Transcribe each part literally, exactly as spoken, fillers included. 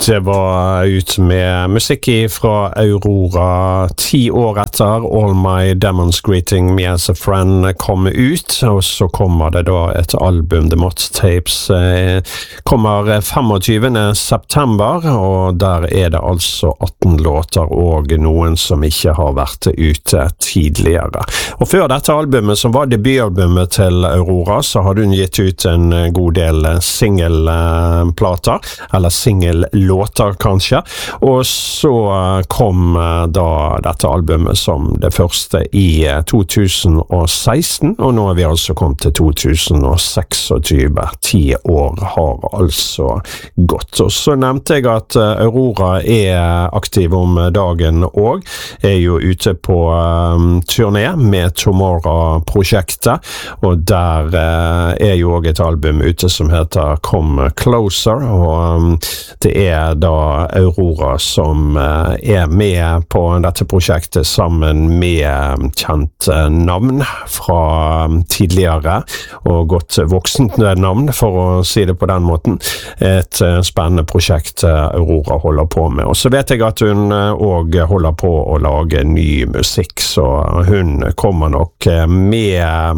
Det var ut med musikk fra Aurora ti år etter All My Demons Greeting Me As A Friend kom ut, og så kommer det da et album, The Mott Tapes, eh, kommer tjuefemte september, og der er det altså atten låter og noen som ikke har vært ute tidligere. Og før dette albumet, som var debutalbumet til Aurora, så hadde hun gitt ut en god del singelplater, eller singellåter kanskje, og så kom da dette albumet som det første i to tusen og seksten, og nå er vi altså kommet til to tusen og tjueseks. Ti år har altså gått. Og så nevnte jeg at Aurora er aktiv om dagen og er jo ute på um, turné med Tomorrow-prosjektet, og der uh, er jo også et album ute som heter Come Closer, og um, det er da Aurora som uh, er med på dette prosjektet sammen med kjent navn fra um, tidligere, og godt voksent navn, for å si det på den måten. Et uh, spennende prosjekt uh, Aurora holder på med. Og så vet jeg at hun også uh, holder på å lage ny musikk, så hun kommer nok uh, med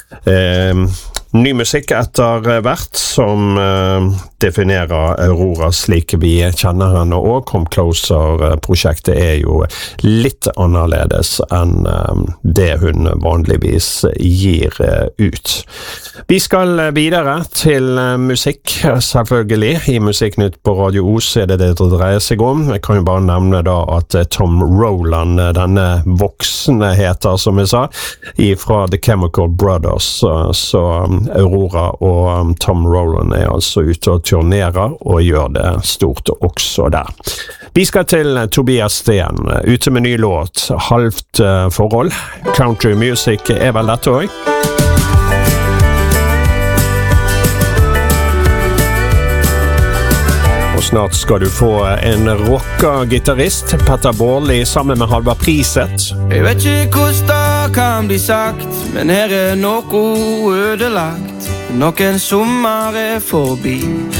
uh, ny musikk etter hvert som uh, definerer Aurora slik vi kjenner henne, og Come Closer-prosjektet er jo litt annerledes enn uh, det hun vanligvis gir uh, ut. Vi skal videre til uh, musikk, selvfølgelig. I Musikknytt på Radio Os er det det dreier seg om. Jeg kan jo bare nevne da at uh, Tom Rowland, denne voksne heter, som jeg sa, fra The Chemical Brothers, uh, så um, Aurora og um, Tom Rowland er altså ute og turnerer og gjør det stort også der. Vi skal til uh, Tobias Sten, uh, ute med ny låt, Halvt uh, forhold. Country music er vel dette også? Og snart skal du få en rocka-gitarrist, Petter Baarli, sammen med Halvard Priset. Jeg vet ikke hvordan det kan bli sagt, men her er noe ødelagt. Noen sommer er forbi.